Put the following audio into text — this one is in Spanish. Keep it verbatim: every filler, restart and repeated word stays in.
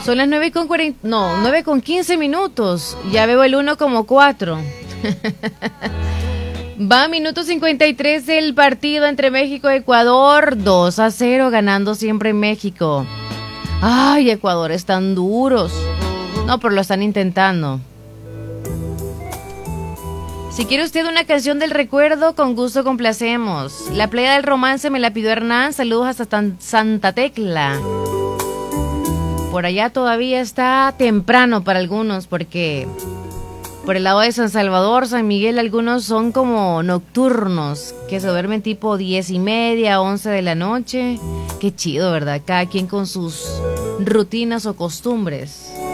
Son las nueve con cuarenta, no, nueve con quince minutos. Ya veo el uno como cuatro. Va minuto cincuenta y tres del partido entre México y Ecuador. dos a cero, ganando siempre México. Ay, Ecuador, están duros. No, pero lo están intentando. Si quiere usted una canción del recuerdo, con gusto complacemos. La playa del romance me la pidió Hernán. Saludos hasta tan Santa Tecla. Por allá todavía está temprano para algunos, porque por el lado de San Salvador, San Miguel, algunos son como nocturnos, que se duermen tipo diez y media, once de la noche. Qué chido, ¿verdad? Cada quien con sus rutinas o costumbres.